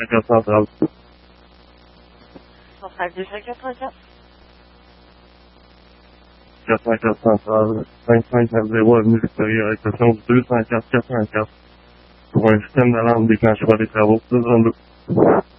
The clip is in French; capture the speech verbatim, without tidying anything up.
quatre centrale. Centrale deux cent quatre-vingt-quatre. quatre cent quatre centrale, cinq cinq neuf zéro avenue Victoria, réception deux cent quatre quatre-vingt-quatre. Pour un système d'alarme déclenché par des travaux, deux cent deux.